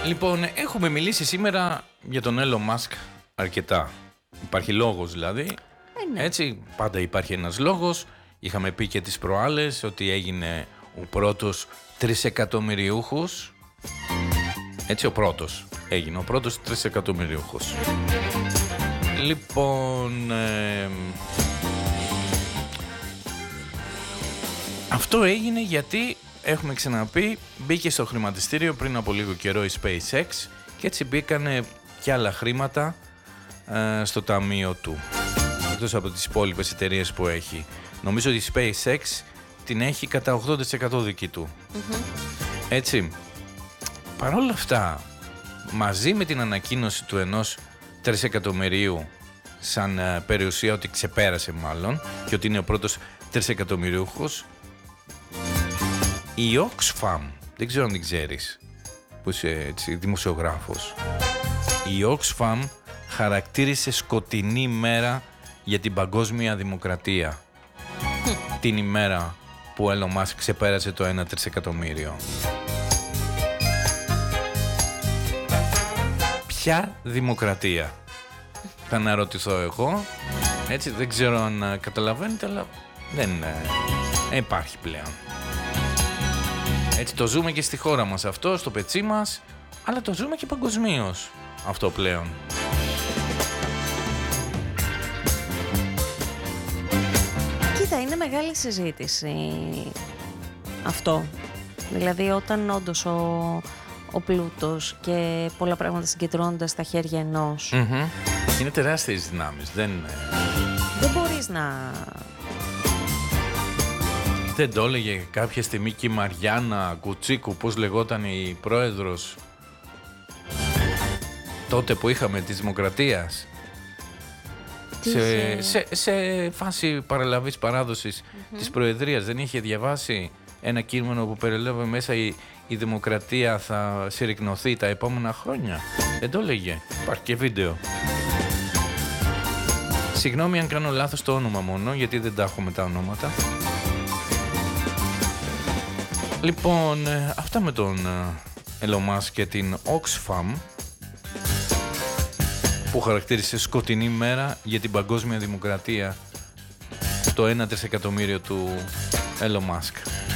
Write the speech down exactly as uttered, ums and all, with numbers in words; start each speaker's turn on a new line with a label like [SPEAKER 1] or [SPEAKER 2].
[SPEAKER 1] Λοιπόν, έχουμε μιλήσει σήμερα για τον Elon Musk αρκετά. Υπάρχει λόγος δηλαδή.
[SPEAKER 2] Ε, ναι.
[SPEAKER 1] Έτσι, πάντα υπάρχει ένας λόγος. Είχαμε πει και τις προάλλες ότι έγινε ο πρώτος τρισεκατομμυριούχος. Έτσι, ο πρώτος έγινε, ο πρώτος τρισεκατομμυριούχος. Λοιπόν, ε, αυτό έγινε γιατί, έχουμε ξαναπεί, μπήκε στο χρηματιστήριο πριν από λίγο καιρό η SpaceX και έτσι μπήκανε και άλλα χρήματα ε, στο ταμείο του, εκτός από τις υπόλοιπες εταιρείες που έχει. Νομίζω ότι η SpaceX την έχει κατά ογδόντα τοις εκατό δική του. Mm-hmm. Έτσι, παρόλα αυτά, μαζί με την ανακοίνωση του ενός τρισεκατομμυρίου σαν ε, περιουσία, ότι ξεπέρασε μάλλον και ότι είναι ο πρώτος τρισεκατομμυριούχος, η Oxfam, δεν ξέρω αν την ξέρεις, που είσαι έτσι, δημοσιογράφος, η Oxfam χαρακτήρισε σκοτεινή ημέρα για την παγκόσμια δημοκρατία την ημέρα που ο Elon Musk ξεπέρασε το ένα τρισεκατομμύριο. Ποια δημοκρατία, θα αναρωτηθώ εγώ, έτσι, δεν ξέρω αν καταλαβαίνετε, αλλά δεν ε, υπάρχει πλέον. Έτσι το ζούμε και στη χώρα μας αυτό, στο πετσί μας, αλλά το ζούμε και παγκοσμίως αυτό πλέον.
[SPEAKER 2] Κοίτα, είναι μεγάλη συζήτηση αυτό. Δηλαδή όταν όντως ο, ο πλούτος και πολλά πράγματα συγκεντρώνονται στα χέρια ενός.
[SPEAKER 1] Mm-hmm. Είναι τεράστιες δυνάμεις, δεν...
[SPEAKER 2] Δεν μπορείς να...
[SPEAKER 1] Δεν το έλεγε κάποια στιγμή και η Μαριάννα Κουτσίκου, πώς λεγόταν η πρόεδρος τότε που είχαμε της Δημοκρατίας, σε, σε, σε φάση παραλαβής παράδοσης mm-hmm. της Προεδρίας, δεν είχε διαβάσει ένα κείμενο που περιλάβει μέσα η, η Δημοκρατία θα συρρικνωθεί τα επόμενα χρόνια? Δεν το έλεγε, υπάρχει και βίντεο. Συγγνώμη αν κάνω λάθος το όνομα μόνο, γιατί δεν τα έχουμε τα ονόματα. Λοιπόν, αυτά με τον Elon Musk και την Oxfam, που χαρακτήρισε σκοτεινή μέρα για την παγκόσμια δημοκρατία το ένα τρισεκατομμύριο του Elon Musk.